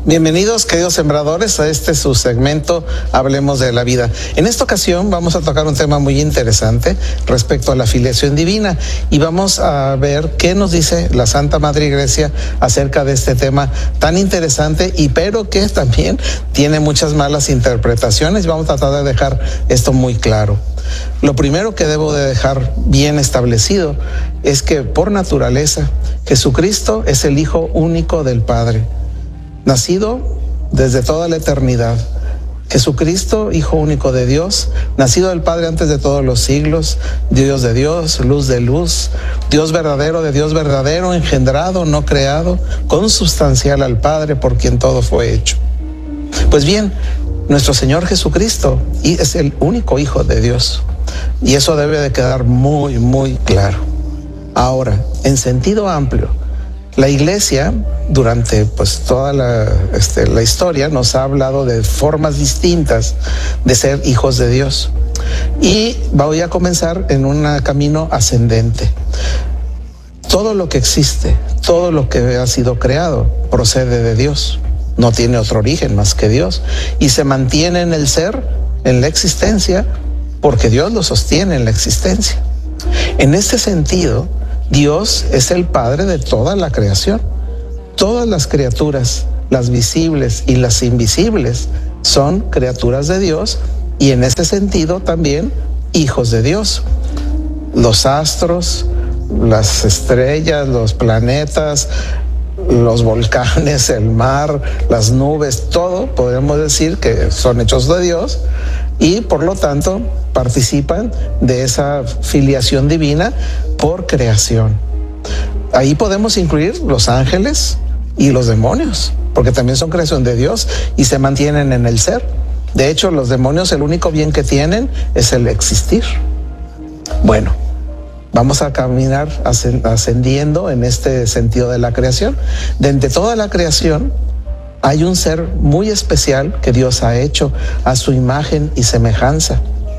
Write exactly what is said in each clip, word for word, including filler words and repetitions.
Bienvenidos, queridos sembradores, a este su segmento Hablemos de la Vida. En esta ocasión vamos a tocar un tema muy interesante respecto a la filiación divina y vamos a ver qué nos dice la Santa Madre Iglesia acerca de este tema tan interesante y pero que también tiene muchas malas interpretaciones. Vamos a tratar de dejar esto muy claro. Lo primero que debo de dejar bien establecido es que por naturaleza Jesucristo es el Hijo único del Padre, nacido desde toda la eternidad. Jesucristo, Hijo único de Dios, nacido del Padre antes de todos los siglos, Dios de Dios, luz de luz, Dios verdadero de Dios verdadero, engendrado, no creado, consubstancial al Padre, por quien todo fue hecho. Pues bien, nuestro Señor Jesucristo es el único Hijo de Dios, y eso debe de quedar muy, muy claro. Ahora, en sentido amplio, la Iglesia, durante pues toda la, este, la historia, nos ha hablado de formas distintas de ser hijos de Dios. Y voy a comenzar en un camino ascendente. Todo lo que existe, todo lo que ha sido creado, procede de Dios. No tiene otro origen más que Dios. Y se mantiene en el ser, en la existencia, porque Dios lo sostiene en la existencia. En este sentido, Dios es el Padre de toda la creación. Todas las criaturas, las visibles y las invisibles, son criaturas de Dios y en ese sentido también hijos de Dios. Los astros, las estrellas, los planetas, los volcanes, el mar, las nubes, todo podemos decir que son hechos de Dios y por lo tanto participan de esa filiación divina por creación. Ahí podemos incluir los ángeles y los demonios, porque también son creación de Dios y se mantienen en el ser. De hecho, los demonios el único bien que tienen es el existir. Bueno, vamos a caminar ascendiendo en este sentido de la creación. De entre toda la creación hay un ser muy especial que Dios ha hecho a su imagen y semejanza.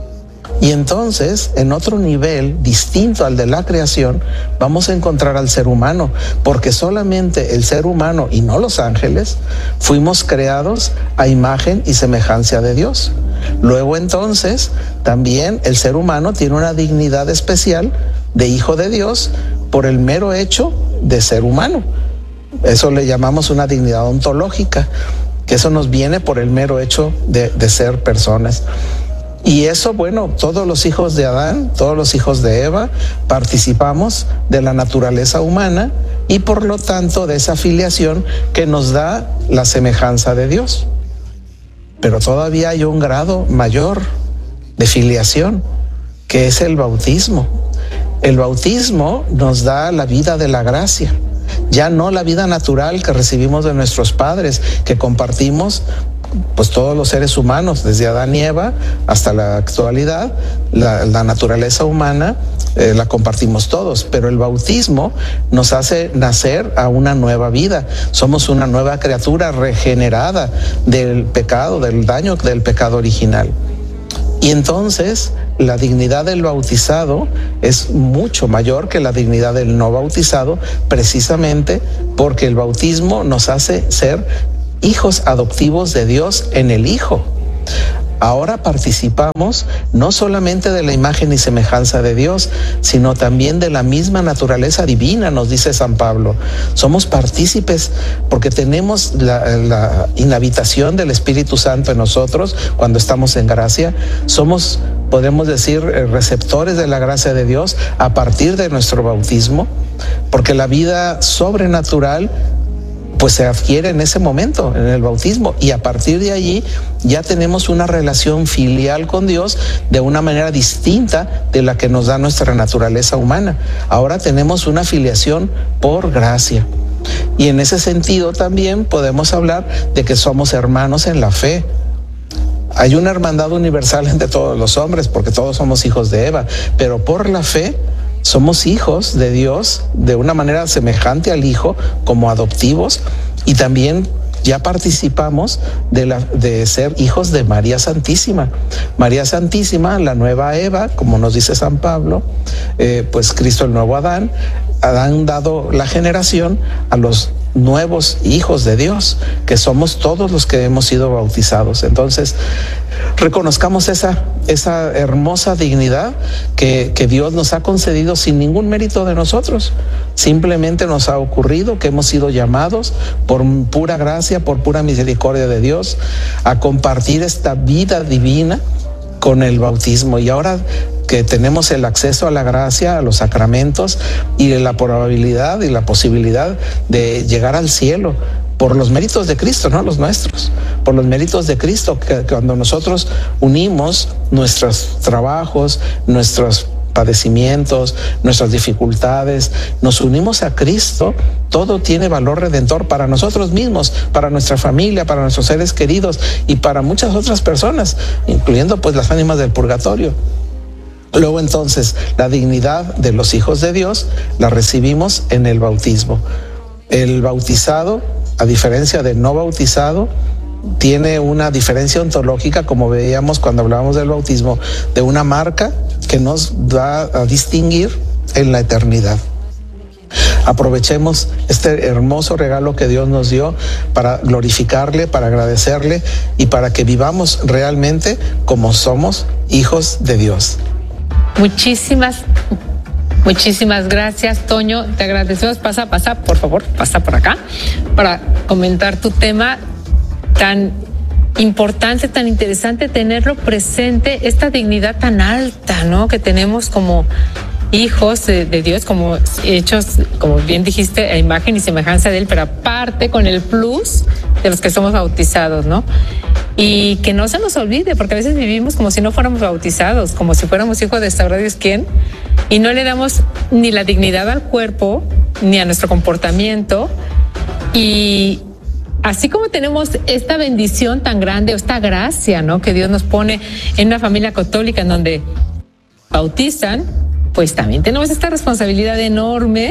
Y entonces, en otro nivel distinto al de la creación, vamos a encontrar al ser humano, porque solamente el ser humano y no los ángeles fuimos creados a imagen y semejanza de Dios. Luego entonces, también el ser humano tiene una dignidad especial de hijo de Dios por el mero hecho de ser humano. Eso le llamamos una dignidad ontológica, que eso nos viene por el mero hecho de, de ser personas. Y eso, bueno, todos los hijos de Adán, todos los hijos de Eva, participamos de la naturaleza humana y por lo tanto de esa filiación que nos da la semejanza de Dios. Pero todavía hay un grado mayor de filiación, que es el bautismo. El bautismo nos da la vida de la gracia, ya no la vida natural que recibimos de nuestros padres, que compartimos pues todos los seres humanos, desde Adán y Eva hasta la actualidad, la, la naturaleza humana eh, la compartimos todos, pero el bautismo nos hace nacer a una nueva vida. Somos una nueva criatura regenerada del pecado, del daño del pecado original. Y entonces la dignidad del bautizado es mucho mayor que la dignidad del no bautizado, precisamente porque el bautismo nos hace ser hijos adoptivos de Dios en el Hijo. Ahora participamos no solamente de la imagen y semejanza de Dios, sino también de la misma naturaleza divina, nos dice San Pablo. Somos partícipes porque tenemos la, la inhabitación del Espíritu Santo en nosotros cuando estamos en gracia. Somos, podemos decir, receptores de la gracia de Dios a partir de nuestro bautismo, porque la vida sobrenatural pues se adquiere en ese momento, en el bautismo, y a partir de allí ya tenemos una relación filial con Dios de una manera distinta de la que nos da nuestra naturaleza humana. Ahora tenemos una filiación por gracia. Y en ese sentido también podemos hablar de que somos hermanos en la fe. Hay una hermandad universal entre todos los hombres, porque todos somos hijos de Eva, pero por la fe somos hijos de Dios de una manera semejante al Hijo, como adoptivos, y también ya participamos de, la, de ser hijos de María Santísima. María Santísima, la nueva Eva, como nos dice San Pablo, eh, pues Cristo el nuevo Adán, Adán dado la generación a los nuevos hijos de Dios, que somos todos los que hemos sido bautizados. Entonces, reconozcamos esa, esa hermosa dignidad que, que Dios nos ha concedido sin ningún mérito de nosotros. Simplemente nos ha ocurrido que hemos sido llamados por pura gracia, por pura misericordia de Dios, a compartir esta vida divina con el bautismo. Y ahora que tenemos el acceso a la gracia, a los sacramentos y la probabilidad y la posibilidad de llegar al cielo por los méritos de Cristo, no los nuestros, por los méritos de Cristo, que cuando nosotros unimos nuestros trabajos, nuestros padecimientos, nuestras dificultades, nos unimos a Cristo, todo tiene valor redentor para nosotros mismos, para nuestra familia, para nuestros seres queridos y para muchas otras personas, incluyendo pues las ánimas del purgatorio. Luego entonces la dignidad de los hijos de Dios la recibimos en el bautismo. El bautizado, a diferencia del no bautizado, tiene una diferencia ontológica, como veíamos cuando hablábamos del bautismo, de una marca que nos va a distinguir en la eternidad. Aprovechemos este hermoso regalo que Dios nos dio para glorificarle, para agradecerle y para que vivamos realmente como somos hijos de Dios. Muchísimas, muchísimas gracias, Toño. Te agradecemos. Pasa, pasa, por favor, pasa por acá para comentar tu tema tan importante, tan interesante, tenerlo presente, esta dignidad tan alta, ¿no?, que tenemos como hijos de, de Dios, como hechos, como bien dijiste, a imagen y semejanza de Él, pero aparte con el plus de los que somos bautizados, ¿no? Y que no se nos olvide, porque a veces vivimos como si no fuéramos bautizados, como si fuéramos hijos de sabrá Dios quién, y no le damos ni la dignidad al cuerpo, ni a nuestro comportamiento. Y así como tenemos esta bendición tan grande, o esta gracia, ¿no?, que Dios nos pone en una familia católica en donde bautizan, pues también tenemos esta responsabilidad enorme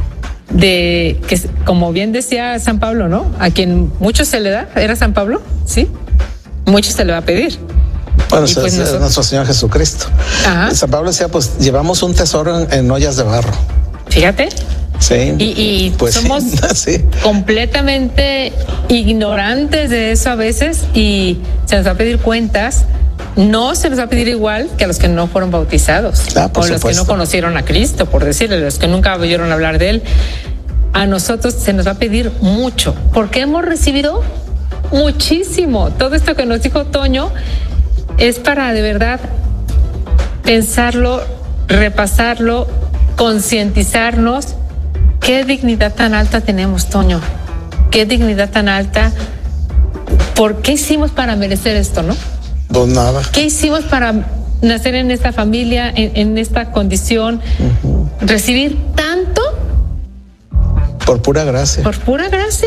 de que, como bien decía San Pablo, ¿no?, a quien mucho se le da, ¿era San Pablo? Sí, mucho se le va a pedir. Bueno, y pues es nosotros... nuestro Señor Jesucristo. Ajá. San Pablo decía, pues llevamos un tesoro en, en ollas de barro. Fíjate. Sí. Y, y pues somos sí. completamente ignorantes de eso a veces, y se nos va a pedir cuentas. No se nos va a pedir igual que a los que no fueron bautizados, ah, o los supuesto. que no conocieron a Cristo, por decirle, los que nunca oyeron hablar de Él. A nosotros se nos va a pedir mucho, porque hemos recibido muchísimo. Todo esto que nos dijo Toño es para de verdad pensarlo, repasarlo, concientizarnos. Qué dignidad tan alta tenemos, Toño. Qué dignidad tan alta. ¿Por qué hicimos para merecer esto, no? Pues nada. ¿Qué hicimos para nacer en esta familia, en, en esta condición, uh-huh. recibir tanto? Por pura gracia. Por pura gracia.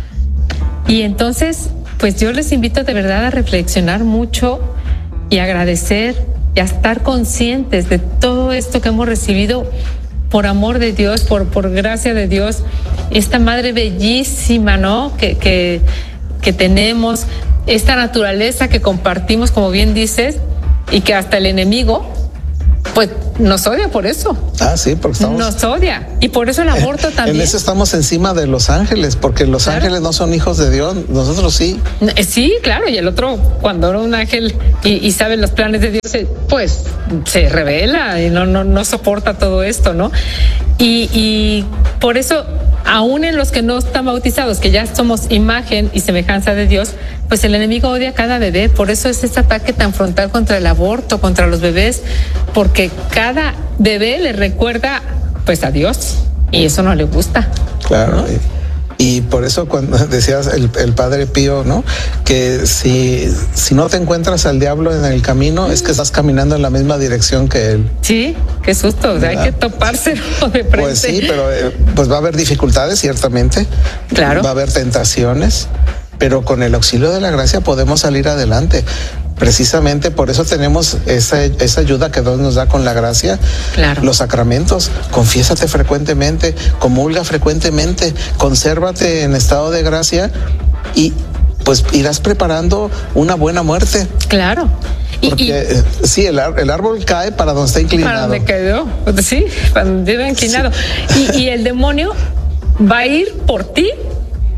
Y entonces, pues yo les invito de verdad a reflexionar mucho y agradecer y a estar conscientes de todo esto que hemos recibido por amor de Dios, por, por gracia de Dios, esta madre bellísima, ¿no?, que, que, que tenemos, esta naturaleza que compartimos, como bien dices, y que hasta el enemigo pues nos odia por eso. Ah, sí, porque estamos... Nos odia. Y por eso el aborto en, también. En eso estamos encima de los ángeles, porque los claro. ángeles no son hijos de Dios, nosotros sí. Sí, claro, y el otro, cuando era un ángel y, y sabe los planes de Dios, pues se revela y no, no, no soporta todo esto, ¿no? Y, y por eso, aún en los que no están bautizados, que ya somos imagen y semejanza de Dios, pues el enemigo odia a cada bebé. Por eso es este ataque tan frontal contra el aborto, contra los bebés, porque cada bebé le recuerda pues a Dios, y eso no le gusta. Claro, ¿no? y, y por eso cuando decías el, el Padre Pío, ¿no?, que si, si no te encuentras al diablo en el camino, mm. es que estás caminando en la misma dirección que él. Sí, qué susto, o sea, hay que topárselo de frente. Pues sí, pero eh, pues va a haber dificultades, ciertamente. Claro. Va a haber tentaciones, pero con el auxilio de la gracia podemos salir adelante. Precisamente por eso tenemos esa, esa ayuda que Dios nos da con la gracia. Claro. Los sacramentos, confiésate frecuentemente, comulga frecuentemente, consérvate en estado de gracia y pues irás preparando una buena muerte. Claro. Porque y, y, sí, el, el árbol cae para donde está inclinado. Para donde quedó, sí, para donde iba inclinado. Sí. Y, y el demonio va a ir por ti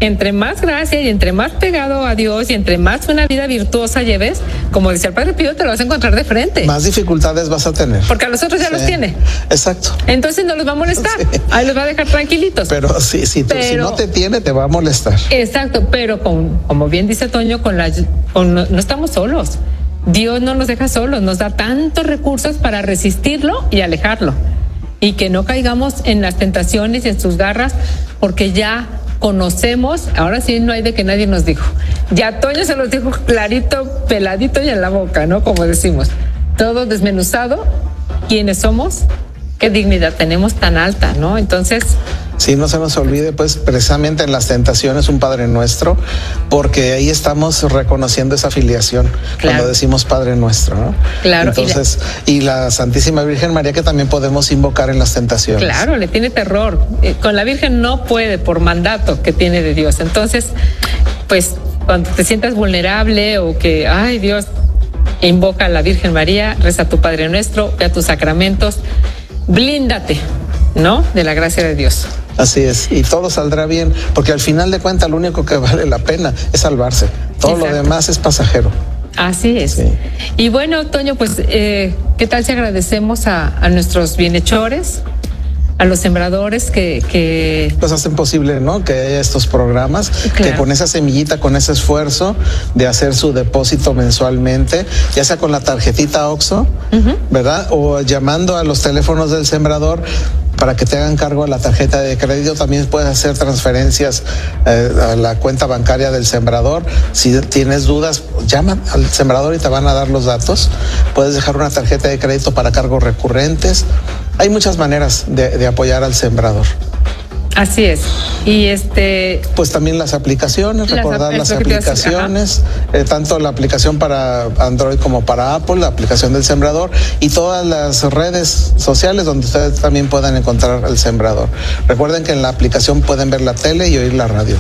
entre más gracia y entre más pegado a Dios y entre más una vida virtuosa lleves, como decía el Padre Pío, te lo vas a encontrar de frente. Más dificultades vas a tener. Porque a los otros ya sí. los tiene. Exacto. Entonces no los va a molestar. Sí. Ahí los va a dejar tranquilitos. Pero sí, sí, pero, si no te tiene, te va a molestar. Exacto, pero con, como bien dice Toño, con la, con, no estamos solos. Dios no nos deja solos, nos da tantos recursos para resistirlo y alejarlo. Y que no caigamos en las tentaciones y en sus garras, porque ya conocemos, ahora sí no hay de que nadie nos dijo. Ya Toño se los dijo clarito, peladito y en la boca, ¿no? Como decimos. Todo desmenuzado, quiénes somos, qué dignidad tenemos tan alta, ¿no? Entonces... Sí, no se nos olvide, pues, precisamente en las tentaciones un Padre Nuestro, porque ahí estamos reconociendo esa filiación, claro. Cuando decimos Padre Nuestro, ¿no? Claro. Entonces, y la... y la Santísima Virgen María, que también podemos invocar en las tentaciones. Claro, le tiene terror. Con la Virgen no puede, por mandato que tiene de Dios. Entonces, pues, cuando te sientas vulnerable o que, ay, Dios, invoca a la Virgen María, reza a tu Padre Nuestro, ve a tus sacramentos, blíndate, ¿no? De la gracia de Dios. Así es, y todo saldrá bien, porque al final de cuentas lo único que vale la pena es salvarse. Todo Exacto. lo demás es pasajero. Así es. Sí. Y bueno, Toño, pues, eh, ¿qué tal si agradecemos a, a nuestros bienhechores, a los sembradores que, que... Pues hacen posible, ¿no? Que haya estos programas, claro. Que con esa semillita, con ese esfuerzo de hacer su depósito mensualmente, ya sea con la tarjetita OXXO, uh-huh. ¿verdad? O llamando a los teléfonos del sembrador, para que te hagan cargo a la tarjeta de crédito. También puedes hacer transferencias eh, a la cuenta bancaria del sembrador. Si tienes dudas, llama al sembrador y te van a dar los datos. Puedes dejar una tarjeta de crédito para cargos recurrentes. Hay muchas maneras de, de apoyar al sembrador. Así es. Y este... Pues también las aplicaciones, las, recordar las aplicaciones, eh, tanto la aplicación para Android como para Apple, la aplicación del sembrador y todas las redes sociales donde ustedes también puedan encontrar al sembrador. Recuerden que en la aplicación pueden ver la tele y oír la radio.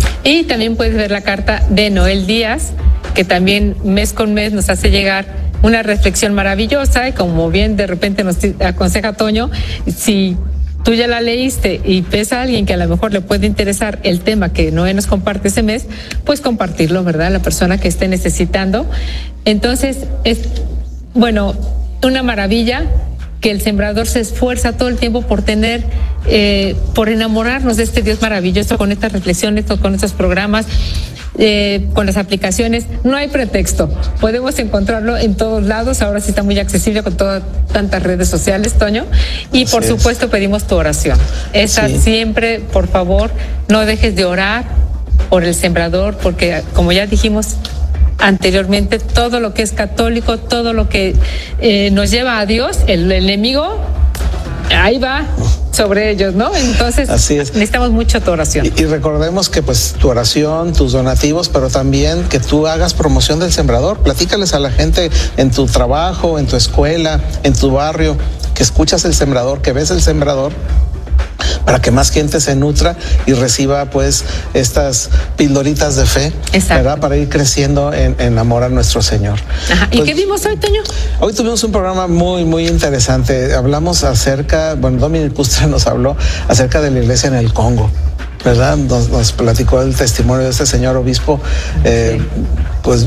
Y también puedes ver la carta de Noel Díaz, que también mes con mes nos hace llegar una reflexión maravillosa y como bien de repente nos aconseja Toño, si tú ya la leíste y ves a alguien que a lo mejor le puede interesar el tema que Noé nos comparte ese mes, pues compartirlo, ¿verdad? La persona que esté necesitando. Entonces, es, bueno, una maravilla que el sembrador se esfuerza todo el tiempo por tener, eh, por enamorarnos de este Dios maravilloso con estas reflexiones, con estos programas. Eh, con las aplicaciones, no hay pretexto, podemos encontrarlo en todos lados, ahora sí está muy accesible con todas tantas redes sociales, Toño, y por Así supuesto es. Pedimos tu oración, esa sí. Siempre, por favor, no dejes de orar por el sembrador, porque como ya dijimos anteriormente, todo lo que es católico, todo lo que eh, nos lleva a Dios, el, el enemigo, ahí va sobre ellos, ¿no? Entonces, Así es. Necesitamos mucho tu oración. Y, y recordemos que pues tu oración, tus donativos, pero también que tú hagas promoción del sembrador. Platícales a la gente en tu trabajo, en tu escuela, en tu barrio, que escuchas el sembrador, que ves el sembrador, para que más gente se nutra y reciba pues estas pildoritas de fe, ¿verdad? Para ir creciendo en, en amor a nuestro Señor. Ajá. ¿Y pues, qué vimos hoy, Toño? Hoy tuvimos un programa muy, muy interesante. Hablamos acerca, bueno, Dominic Pustra nos habló acerca de la iglesia en el Congo, ¿verdad? Nos, nos platicó el testimonio de este señor obispo, eh, sí. pues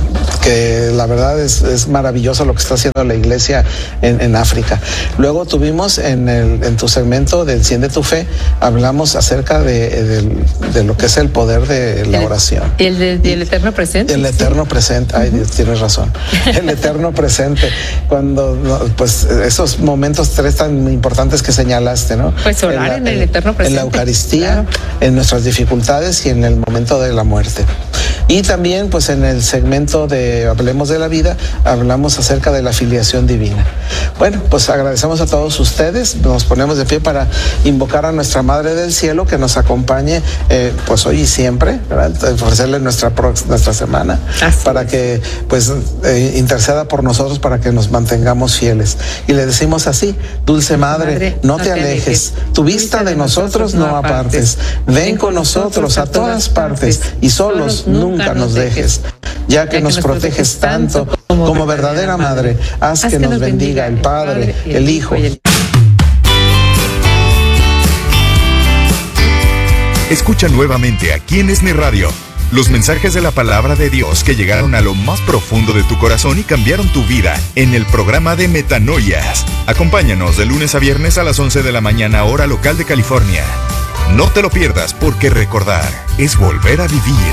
que la verdad es, es maravilloso lo que está haciendo la iglesia en, en África. Luego tuvimos en, el, en tu segmento de Enciende tu Fe, hablamos acerca de, de, de lo que es el poder de la oración. ¿Y el, de, de, el eterno presente? El eterno sí. presente, ay, uh-huh. tienes razón. El eterno presente, cuando pues esos momentos tres tan importantes que señalaste, ¿no? Pues orar en, la, en el eterno presente. En la Eucaristía, claro. En nuestras dificultades y en el momento de la muerte. Y también pues en el segmento de Hablemos de la Vida hablamos acerca de la filiación divina. Bueno, pues agradecemos a todos ustedes, nos ponemos de pie para invocar a nuestra Madre del Cielo que nos acompañe eh, pues hoy y siempre, ¿verdad? Ofrecerle nuestra, nuestra semana Así para es. que pues eh, interceda por nosotros para que nos mantengamos fieles. Y le decimos así: Dulce Madre, Madre no, no te alejes, alejes. Tu vista de nosotros no apartes. Ven con nosotros a todas partes y solos nunca nos dejes. Ya que nos proteges tanto como verdadera Madre, haz que nos bendiga el Padre, el Hijo. Escucha nuevamente aquí en ESNE Radio los mensajes de la palabra de Dios que llegaron a lo más profundo de tu corazón y cambiaron tu vida en el programa de Metanoias. Acompáñanos de lunes a viernes a las once de la mañana, hora local de California. No te lo pierdas, porque recordar es volver a vivir.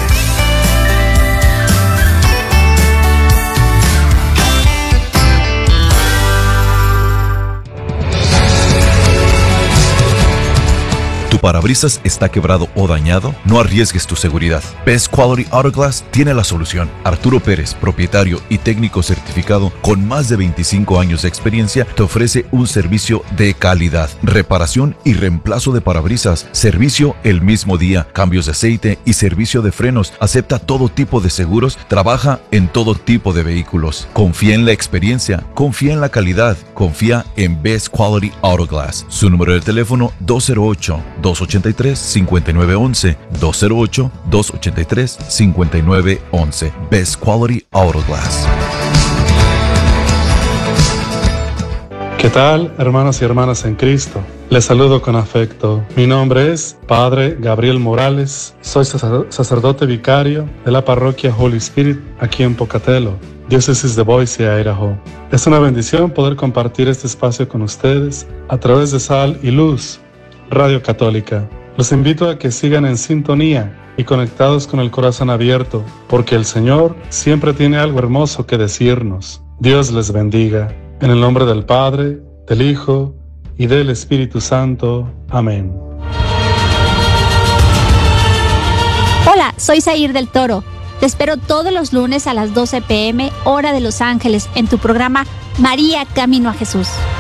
¿Tu parabrisas está quebrado o dañado? No arriesgues tu seguridad. Best Quality Auto Glass tiene la solución. Arturo Pérez, propietario y técnico certificado con más de veinticinco años de experiencia, te ofrece un servicio de calidad, reparación y reemplazo de parabrisas, servicio el mismo día, cambios de aceite y servicio de frenos. Acepta todo tipo de seguros, trabaja en todo tipo de vehículos. Confía en la experiencia, confía en la calidad, confía en Best Quality Auto Glass. Su número de teléfono dos cero ocho, dos ochenta y tres, cincuenta y nueve once, dos cero ocho, dos ochenta y tres, cincuenta y nueve once. Best Quality Auto Glass. ¿Qué tal, hermanos y hermanas en Cristo? Les saludo con afecto. Mi nombre es Padre Gabriel Morales. Soy sacerdote vicario de la parroquia Holy Spirit aquí en Pocatello, diócesis de Boise, Idaho. Es una bendición poder compartir este espacio con ustedes a través de Sal y Luz, Radio Católica. Los invito a que sigan en sintonía y conectados con el corazón abierto, porque el Señor siempre tiene algo hermoso que decirnos. Dios les bendiga. En el nombre del Padre, del Hijo y del Espíritu Santo. Amén. Hola, soy Zair del Toro. Te espero todos los lunes a las doce p m hora de Los Ángeles en tu programa María Camino a Jesús.